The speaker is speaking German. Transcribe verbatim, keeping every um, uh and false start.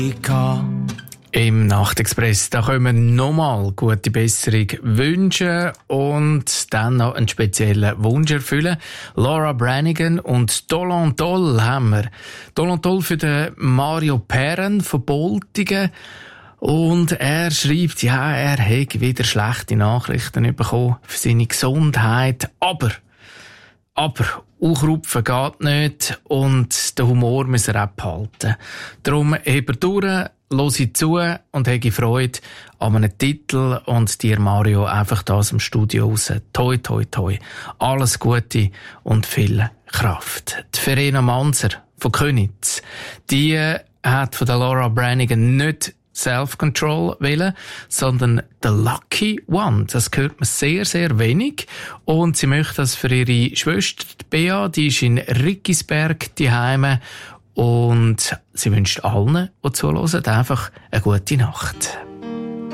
Im Nachtexpress, da können wir nochmal gute Besserung wünschen und dann noch einen speziellen Wunsch erfüllen. Laura Branigan und Dollon Doll haben wir. Dollon Doll für den Mario Perren von Boltingen. Und er schreibt, ja, er hätte wieder schlechte Nachrichten bekommen für seine Gesundheit. Aber, aber, aufrupfen geht nicht und den Humor müssen wir auch behalten. Darum hebt er durch, höre zu und habe Freude an einem Titel und dir, Mario, einfach da aus dem Studio raus. Toi, toi, toi. Alles Gute und viel Kraft. Die Verena Manser von Könitz, die hat von der Laura Branigan nicht Self-Control wählen, sondern The Lucky One. Das hört man sehr, sehr wenig. Und sie möchte das für ihre Schwester, die Bea, die ist in Rickisberg daheim. Und sie wünscht allen, die zuhören, einfach eine gute Nacht.